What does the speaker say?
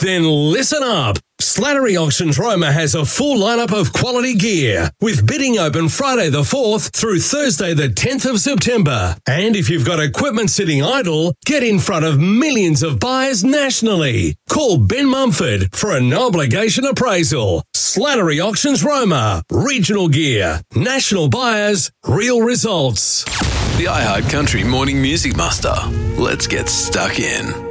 Then listen up. Slattery Auctions Roma has a full lineup of quality gear, with bidding open Friday the 4th through Thursday the 10th of September. And if you've got equipment sitting idle, get in front of millions of buyers nationally. Call Ben Mumford for a no-obligation appraisal. Slattery Auctions Roma. Regional gear. National buyers. Real results. The iHeart Country Morning Music Muster. Let's get stuck in.